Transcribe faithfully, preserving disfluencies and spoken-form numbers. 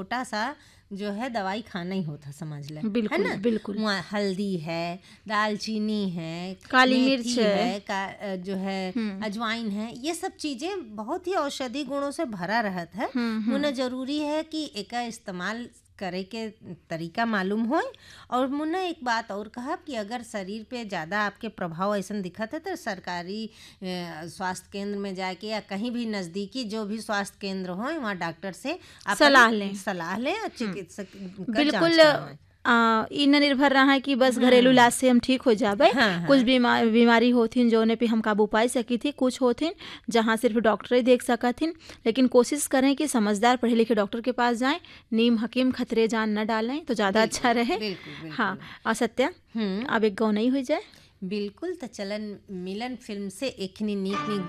छोटा सा जो है दवाई खाना ही होता, समझ लें, है बिल्कुल ना। बिल्कुल वहाँ हल्दी है, दालचीनी है, काली मेथी मिर्च है। है, का जो है हम्म अजवाइन है, ये सब चीज़ें बहुत ही औषधि गुणों से भरा रहत है। हम्म मुने हम्म जरूरी है कि एका इस्तेमाल करे के तरीका मालूम हो। और मुन्ना एक बात और कहा कि अगर शरीर पे ज़्यादा आपके प्रभाव ऐसा दिखत है तो सरकारी अ, स्वास्थ्य केंद्र में जाके या कहीं भी नज़दीकी जो भी स्वास्थ्य केंद्र हो वहाँ डॉक्टर से अपन सलाह लें। सलाह लें और हम्म चिकित्सक का जांच बिल्कुल करवाएं। आ, ई न निर्भर रहा है कि बस घरेलू हम्म इलाज से हम ठीक हो जाबे। हाँ कुछ हाँ बीमार बीमारी होथिन जोने पे हम काबू पाई सकी थी, कुछ होथिन जहाँ सिर्फ डॉक्टर ही देख सकथिन। लेकिन कोशिश करें कि समझदार पढ़े लिखे डॉक्टर के पास जाएं, नीम हकीम खतरे जान न डालें तो ज़्यादा अच्छा बिल्कुल रहे। बिल्कुल हाँ, बिल्कुल। और सत्या हम्म अब एक गौ नहीं हो जाए। बिल्कुल। तो चलन मिलन फिल्म से एकनी नीक नीक